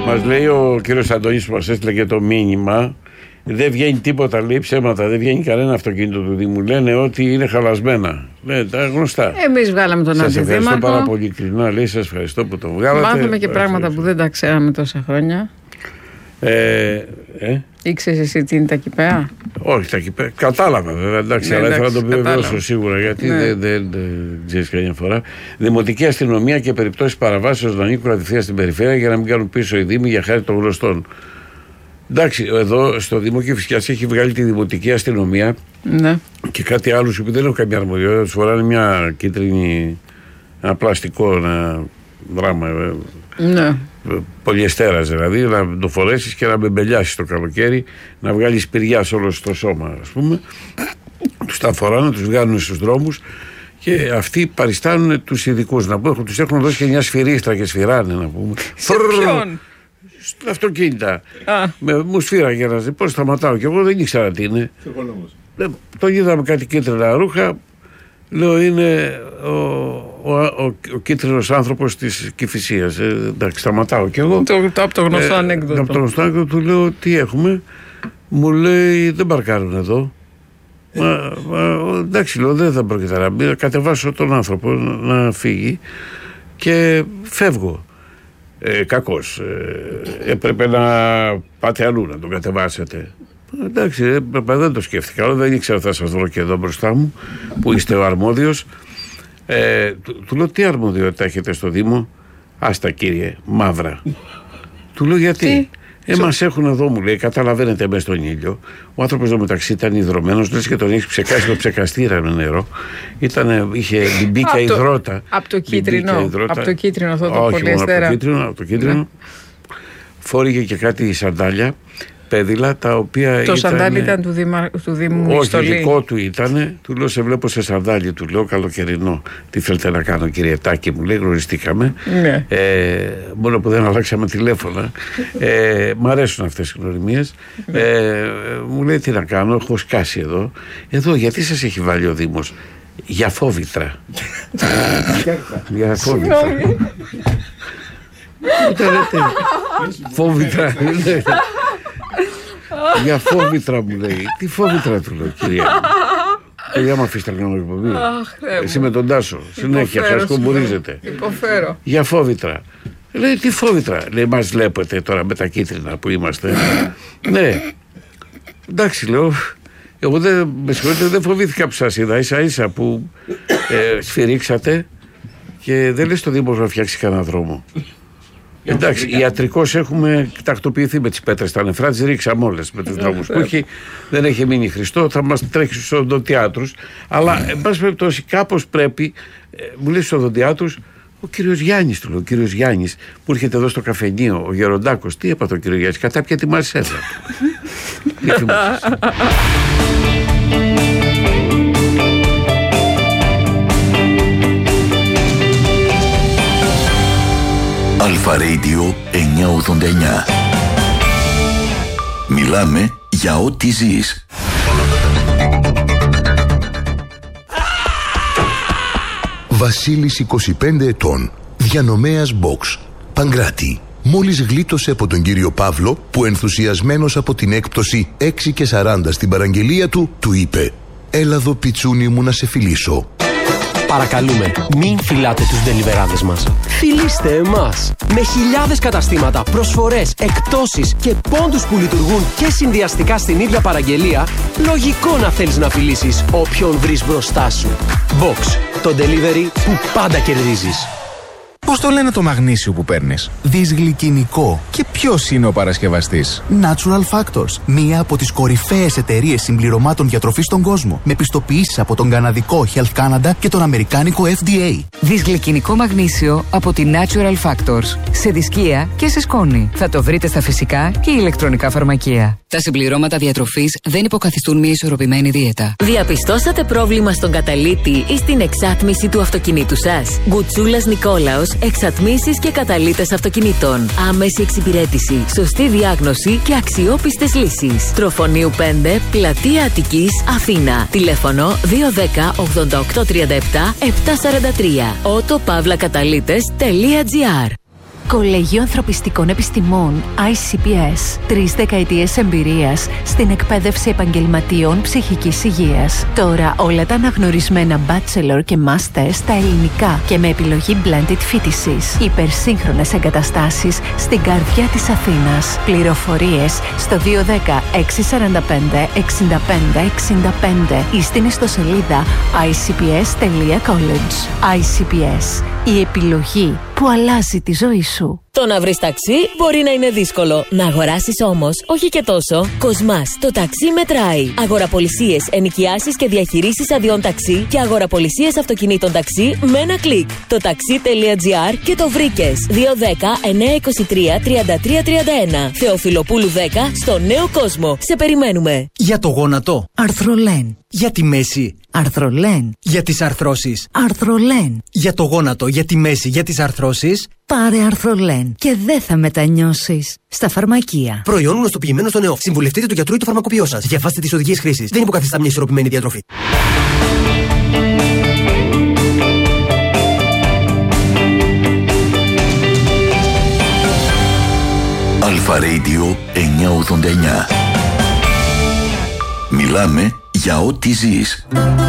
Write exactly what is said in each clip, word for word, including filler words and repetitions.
Μας λέει ο κύριος Αντώνης που μας έστειλε και το μήνυμα, δεν βγαίνει τίποτα, λέει ψέματα, δεν βγαίνει κανένα αυτοκίνητο του Δήμου. Λένε ότι είναι χαλασμένα. Λέει τα γνωστά. Εμείς βγάλαμε τον αντιδήμαρχο. Σας ευχαριστώ πάρα πολύ ειλικρινά, λέει, σας ευχαριστώ που το βγάλατε. Μάθαμε και πράγματα που δεν τα ξέραμε τόσα χρόνια. Ε, ε? Ήξερες εσύ τι είναι τα κηπαία? Όχι, τα κηπαία. Κατάλαβα βέβαια, εντάξει, ναι, αλλά εντάξει, ήθελα να το επιβεβαιώσω σίγουρα, γιατί ναι. δεν, δεν, δεν ξέρεις καμιά φορά. Δημοτική αστυνομία και περιπτώσεις παραβάσεως να ανήκουν κατευθείαν στην περιφέρεια για να μην κάνουν πίσω οι Δήμοι για χάρη των γνωστών. Εντάξει, εδώ στο Δήμο Κηφισιάς έχει βγάλει τη δημοτική αστυνομία ναι. και κάτι άλλο που δεν έχω καμιά αρμοδιότητα. Του φοράνε μια κίτρινη, ένα πλαστικό, ένα δράμα. Ναι. Πολυεστέρας δηλαδή, να το φορέσεις και να μπεμπελιάσεις το καλοκαίρι, να βγάλεις πυριά σε όλο το σώμα, ας πούμε. Τους τα φοράνε, τους βγάλουν στους δρόμους και αυτοί παριστάνουν τους ειδικούς. Να πούμε, τους έχουν δώσει και μια σφυρίστρα και σφυράνε, να πούμε. Σε ποιον? Στα αυτοκίνητα. Με, μου σφύραγε να δει πώς σταματάω και εγώ δεν ήξερα τι είναι. Τον είδαμε κάτι κίτρινα ρούχα. Λέω είναι ο, ο, ο, ο κίτρινος άνθρωπος της Κηφισίας. Ε, εντάξει, σταματάω κι εγώ. Το, το, από το γνωστό ε, ανέκδοτο. Από το γνωστό ανέκδοτο του λέω τι έχουμε. Μου λέει δεν παρκάρουν εδώ. Μα, μα, εντάξει, λέω δεν θα πρόκειται να μπει. Κατεβάσω τον άνθρωπο να φύγει και φεύγω. Ε, κακώς. Ε, έπρεπε να πάτε αλλού να τον κατεβάσετε. Εντάξει, ε, δεν το σκέφτηκα, αλλά δεν ήξερα θα σας βρω και εδώ μπροστά μου που είστε ο αρμόδιος. Ε, του, του λέω τι αρμοδιότητα έχετε στο Δήμο? Άστα κύριε, μαύρα. Του λέω γιατί? Ε, μας έχουν εδώ, μου λέει, καταλαβαίνετε μέσα στον ήλιο. Ο άνθρωπος εδώ μεταξύ ήταν υδρωμένος, λες και τον έχει ψεκάσει το ψεκαστήρα με νερό. Ήτανε, είχε μπιμπίκα υδρότα. Από το κίτρινο, από το κίτρινο αυτό το πολυεστέρα. Όχι, από το κίτρινο, από το κίτρινο. Ναι. Φόρηγε και κάτι σαντάλια, πέδιλα, τα οποία το ήταν... σαντάλι ήταν του, Δήμα, του Δήμου Όχι, Ιστολή. δικό του ήταν. Του λέω σε βλέπω σε σαντάλι, του λέω καλοκαιρινό. Τι θέλετε να κάνω κύριε Τάκη, μου λέει, γνωριστήκαμε. Ναι. Ε, μόνο που δεν αλλάξαμε τηλέφωνα. ε, μ' αρέσουν αυτές οι γνωριμίες. ε, μου λέει τι να κάνω, έχω σκάσει εδώ. Εδώ γιατί σας έχει βάλει ο Δήμος? Για φόβητρα. Για φόβητρα. Φόβητρα. Για φόβητρα μου λέει. Τι φόβητρα του λέω κυρία μου? Παιδιά μου αφήστε να εκπομπή. Εσύ με τον Τάσο. Συνέχεια χασκομπορίζετε. Υποφέρω. Για φόβητρα. Λέει τι φόβητρα? Λέει μας βλέπετε τώρα με τα κίτρινα που είμαστε. Ναι. Εντάξει λέω. Εγώ δεν, με συγχωρείτε, δεν φοβήθηκα που σας είδα. Ίσα ίσα που ε, σφυρίξατε και δεν λες το Δήμο να φτιάξει κανένα δρόμο. Εντάξει, ιατρικώς έχουμε τακτοποιηθεί με τις πέτρες τα νεφρά, τις ρίξαμε όλες με τους δρόμους που έχει. Δεν έχει μείνει Χριστό, θα μας τρέχει στους οδοντιάτρους. Αλλά, εν πάση περιπτώσει, κάπως πρέπει, ε, μου λέει στους οδοντιάτρους, ο κύριος Γιάννης, του λέω, ο κύριος Γιάννης που έρχεται εδώ στο καφενείο, ο Γεροντάκος, τι έπαθε ο κύριος Γιάννης? Κατάπια τη μαρσέλα. Τι θυμάσαι? Αλφα Radio εννιακόσια ογδόντα εννιά. Μιλάμε για ό,τι ζεις. Βασίλης είκοσι πέντε ετών, διανομέας box, Παγκράτη. Μόλις γλίτωσε από τον κύριο Παύλο που ενθουσιασμένος από την έκπτωση έξι και σαράντα στην παραγγελία του, του είπε «Έλα εδώ πιτσούνι μου να σε φιλήσω». Παρακαλούμε, μην φυλάτε τους ντελιβεράδες μας. Φιλήστε εμάς. Με χιλιάδες καταστήματα, προσφορές, εκπτώσεις και πόντους που λειτουργούν και συνδυαστικά στην ίδια παραγγελία, λογικό να θέλεις να φιλήσεις όποιον βρεις μπροστά σου. Box, το delivery που πάντα κερδίζεις. Πώς το λένε το μαγνήσιο που παίρνεις? Δυσγλυκινικό. Και ποιος είναι ο παρασκευαστής? Natural Factors, μία από τις κορυφαίες εταιρείες συμπληρωμάτων διατροφής στον κόσμο, με πιστοποιήσεις από τον καναδικό Health Canada και τον αμερικάνικο F D A. Δυσγλυκινικό μαγνήσιο από τη Natural Factors. Σε δισκία και σε σκόνη. Θα το βρείτε στα φυσικά και ηλεκτρονικά φαρμακεία. Τα συμπληρώματα διατροφής δεν υποκαθιστούν μια ισορροπημένη δίαιτα. Διαπιστώσατε πρόβλημα στον καταλύτη ή στην εξάτμιση του αυτοκινήτου σας? Γκουτσούλας Νικόλαος, εξατμίσεις και καταλύτες αυτοκινήτων. Άμεση εξυπηρέτηση, σωστή διάγνωση και αξιόπιστες λύσεις. Τροφονίου πέντε, Πλατεία Αττικής, Αθήνα. Τηλέφωνο δύο ένα μηδέν ογδόντα οκτώ τριάντα επτά επτακόσια σαράντα τρία. ότο παύλα καταλύτες τελεία τζι άρ. Κολέγιο Ανθρωπιστικών Επιστημών άι σι πι ες. Τρεις δεκαετίες εμπειρίας στην εκπαίδευση επαγγελματιών ψυχικής υγείας. Τώρα όλα τα αναγνωρισμένα bachelor και master στα ελληνικά και με επιλογή blended φοιτησης. Υπερσύγχρονες εγκαταστάσεις στην καρδιά της Αθήνας. Πληροφορίες στο δύο ένα μηδέν έξι τέσσερα πέντε εξήντα πέντε εξήντα πέντε ή στην ιστοσελίδα άι σι πι ες τελεία college. άι σι πι ες. Η επιλογή που αλλάζει τη ζωή σου. Το να βρεις ταξί μπορεί να είναι δύσκολο. Να αγοράσεις όμως, όχι και τόσο. Κοσμάς, το ταξί μετράει. Αγοραπολισίες, ενοικιάσεις και διαχειρήσεις αδειών ταξί και αγοραπολισίες αυτοκινήτων ταξί με ένα κλικ. Το ταξί.gr και το βρήκες. δύο ένα μηδέν εννιά δύο τρία τριάντα τρία τριάντα ένα. Θεοφιλοπούλου δέκα στο Νέο Κόσμο. Σε περιμένουμε. Για το γόνατο. Αρθρολέν. Για τη μέση. Αρθρολέν. Για τις αρθρώσεις. Αρθρολέν. Για το γόνατο, για τη μέση, για τις αρθρώσεις. Πάρε Αρθρολέν και δεν θα μετανιώσεις. Στα φαρμακεία. Προϊόν γνωστοποιημένο στο ΝΕΟΦ. Συμβουλευτείτε του γιατρού ή του φαρμακοποιό σας. Διαβάστε τις οδηγίες χρήσης. Δεν υποκαθιστά μια ισορροπημένη διατροφή. Αλφα Radio εννιακόσια ογδόντα εννιά. Μιλάμε για ό,τι ζεις.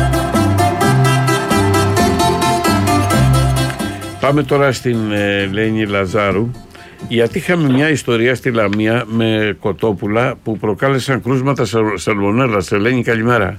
Πάμε τώρα στην Ελένη Λαζάρου, γιατί είχαμε μια ιστορία στη Λαμία με κοτόπουλα που προκάλεσαν κρούσματα σαλμονέλας. Ελένη, καλημέρα.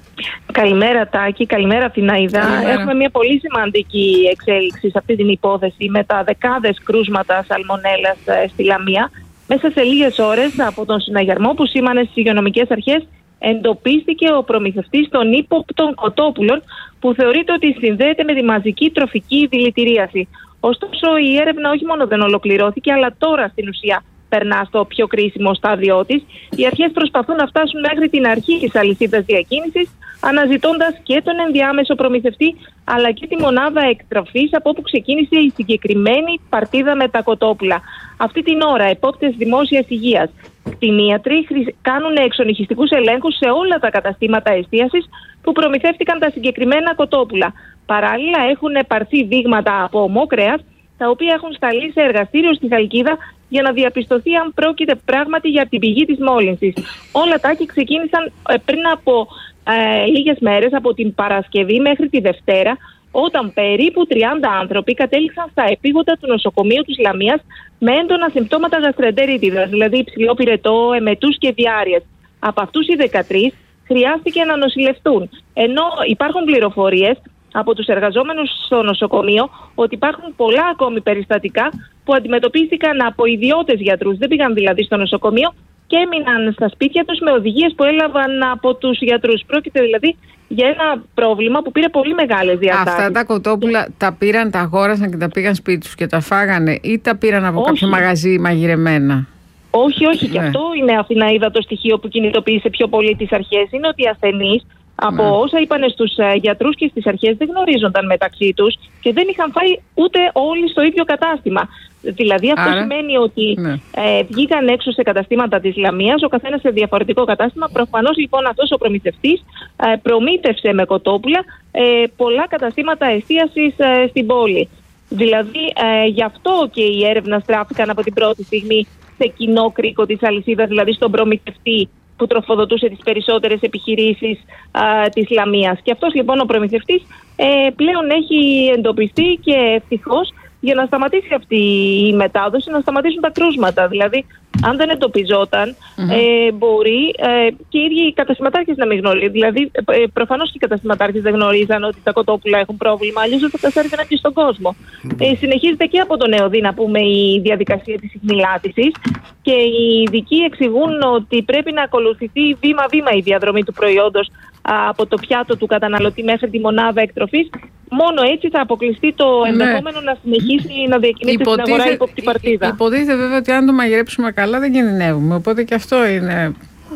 Καλημέρα Τάκη, καλημέρα Θηναίδα. Έχουμε μια πολύ σημαντική εξέλιξη σε αυτή την υπόθεση με τα δεκάδες κρούσματα σαλμονέλας στη Λαμία. Μέσα σε λίγες ώρες από τον συναγερμό που σήμανε στις υγειονομικές αρχές εντοπίστηκε ο προμηθευτής των ύποπτων κοτόπουλων που θεωρείται ότι συνδέεται με τη μαζική τροφική δηλητηρίαση. Ωστόσο η έρευνα όχι μόνο δεν ολοκληρώθηκε, αλλά τώρα στην ουσία περνά στο πιο κρίσιμο στάδιο της. Οι αρχές προσπαθούν να φτάσουν μέχρι την αρχή της αλυσίδας διακίνησης, αναζητώντας και τον ενδιάμεσο προμηθευτή, αλλά και τη μονάδα εκτροφής από όπου ξεκίνησε η συγκεκριμένη παρτίδα με τα κοτόπουλα. Αυτή την ώρα, επόπτες δημόσιας υγείας, κτηνίατροι κάνουν εξονυχιστικούς ελέγχους σε όλα τα καταστήματα εστίασης που προμηθεύτηκαν τα συγκεκριμένα κοτόπουλα. Παράλληλα, έχουν πάρθει δείγματα από ομό κρέας, τα οποία έχουν σταλεί σε εργαστήριο στη Χαλκίδα για να διαπιστωθεί αν πρόκειται πράγματι για την πηγή της μόλυνσης. Όλα τα και ξεκίνησαν πριν από ε, λίγες μέρες, από την Παρασκευή μέχρι τη Δευτέρα, όταν περίπου τριάντα άνθρωποι κατέληξαν στα επίγοντα του νοσοκομείου της Λαμίας με έντονα συμπτώματα γαστρεντερίτιδας, δηλαδή υψηλό πυρετό, εμετούς και διάρειες. Από αυτούς οι δεκατρείς χρειάστηκε να νοσηλευτούν. Ενώ υπάρχουν πληροφορίες από τους εργαζόμενους στο νοσοκομείο ότι υπάρχουν πολλά ακόμη περιστατικά που αντιμετωπίστηκαν από ιδιώτες γιατρούς. Δεν πήγαν δηλαδή στο νοσοκομείο και έμειναν στα σπίτια τους με οδηγίες που έλαβαν από τους γιατρούς. Πρόκειται δηλαδή για ένα πρόβλημα που πήρε πολύ μεγάλες διαστάσεις. Αυτά τα κοτόπουλα τα πήραν, τα αγόρασαν και τα πήγαν σπίτι τους και τα φάγανε, ή τα πήραν από όχι. κάποιο μαγαζί μαγειρεμένα? Όχι, όχι. Ναι. Και αυτό είναι Αθηναίδα το στοιχείο που κινητοποίησε πιο πολύ τις αρχές. Είναι ότι οι ασθενείς, από ναι. όσα είπανε στους uh, γιατρούς και στις αρχές, δεν γνωρίζονταν μεταξύ τους και δεν είχαν φάει ούτε όλοι στο ίδιο κατάστημα. Δηλαδή αυτό Άρα, σημαίνει ότι ναι. ε, βγήκαν έξω σε καταστήματα της Λαμίας, ο καθένας σε διαφορετικό κατάστημα. Προφανώς λοιπόν αυτός ο προμηθευτής ε, προμήθευσε με κοτόπουλα ε, πολλά καταστήματα εστίασης ε, στην πόλη. Δηλαδή ε, γι' αυτό και οι έρευνα στράφηκαν από την πρώτη στιγμή σε κοινό κρίκο της αλυσίδας, δηλαδή στον προμηθευτή που τροφοδοτούσε τις περισσότερες επιχειρήσεις α, της Λαμίας. Και αυτός λοιπόν ο προμηθευτής ε, πλέον έχει εντοπιστεί και ευτυχώς, για να σταματήσει αυτή η μετάδοση, να σταματήσουν τα κρούσματα. Δηλαδή, αν δεν εντοπιζόταν, mm-hmm. ε, μπορεί ε, και οι ίδιοι οι καταστηματάρχες να μην γνωρίζουν. Δηλαδή, ε, προφανώς και οι καταστηματάρχες δεν γνωρίζαν ότι τα κοτόπουλα έχουν πρόβλημα, αλλιώς δεν θα τα σέρβιναν και στον κόσμο. Mm-hmm. Ε, συνεχίζεται και από τον ΕΟΔΗ, να πούμε, η διαδικασία της ιχνηλάτησης και οι ειδικοί εξηγούν ότι πρέπει να ακολουθηθεί βήμα-βήμα η διαδρομή του προϊόντος α, από το πιάτο του καταναλωτή μέχρι τη μονάδα εκτροφής. Μόνο έτσι θα αποκλειστεί το ενδεχόμενο ναι. να συνεχίσει να διακινείται στην αγορά ύποπτη παρτίδα. Υποτίθεται βέβαια ότι αν το μαγειρέψουμε καλά δεν κινδυνεύουμε. Οπότε και αυτό είναι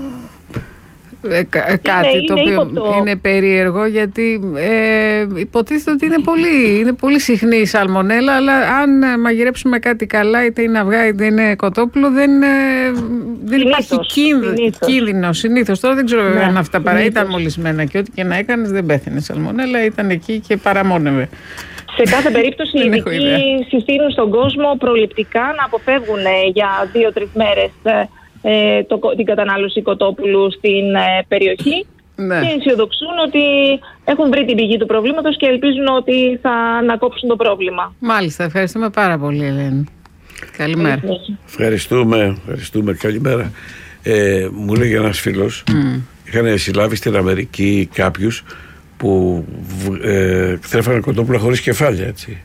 ε, κα, κάτι είναι, το είναι οποίο ύποπτο. Είναι περίεργο, γιατί ε, υποτίθεται ότι είναι πολύ, είναι πολύ συχνή η σαλμονέλα, αλλά αν μαγειρέψουμε κάτι καλά, είτε είναι αυγά είτε είναι κοτόπουλο, δεν, ε, δεν υπάρχει κίνδυνο συνήθως. Τώρα δεν ξέρω ναι, αν αυτά παρά ήταν μολυσμένα και ό,τι και να έκανες δεν πέθαινε σαλμονέλα, ήταν εκεί και παραμόνευε. Σε κάθε περίπτωση οι ειδικοί συστήνουν στον κόσμο προληπτικά να αποφεύγουν για δύο-τρεις μέρες ε, το, την κατανάλωση κοτόπουλου στην ε, περιοχή. Ναι. Και αισιοδοξούν ότι έχουν βρει την πηγή του προβλήματος και ελπίζουν ότι θα ανακόψουν το πρόβλημα. Μάλιστα, ευχαριστούμε πάρα πολύ, Ελένη. Καλημέρα. Ευχαριστούμε, ευχαριστούμε. Καλημέρα. Ε, μου λέγει ένας φίλος, mm. είχαν συλλάβει στην Αμερική κάποιους που ε, τρέφανε κοτόπουλα χωρίς κεφάλια, έτσι.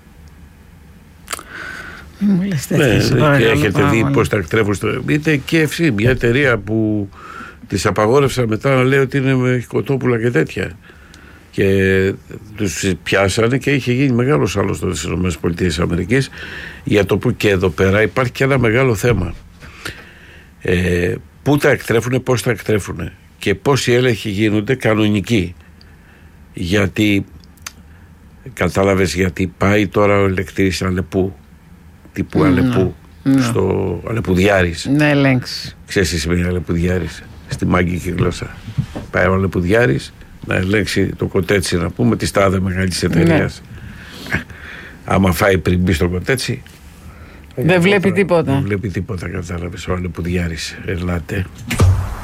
Μου λες ναι, ναι, και έχετε δει πώς τα εκτρέφουν στο... Είτε και εσύ, μια εταιρεία που τις απαγόρευσαν μετά να λέει ότι είναι με κοτόπουλα και τέτοια. Και τους πιάσανε και είχε γίνει μεγάλος άλλος στις ΗΠΑ για το που και εδώ πέρα υπάρχει και ένα μεγάλο θέμα. Ε, πού τα εκτρέφουνε, πώς τα εκτρέφουνε και πώς οι έλεγχοι γίνονται κανονικοί. Γιατί κατάλαβες, γιατί πάει τώρα ο ελεκτής Αλεπού, τύπου mm, Αλεπού, mm. στο Αλεπουδιάρης. Ναι, ελέγξει. Ξέρεις τι σημαίνει Αλεπουδιάρης στη μάγικη γλώσσα? Πάει ο Αλεπουδιάρης να ελέγξει το κοτέτσι, να πούμε, τη τάδε μεγάλης εταιρείας. Ναι. Άμα φάει πριν μπει στο κοτέτσι, δεν βλέπει τίποτα. Δεν βλέπει τίποτα, κατάλαβες. Ο Αλεπουδιάρης, ελάτε.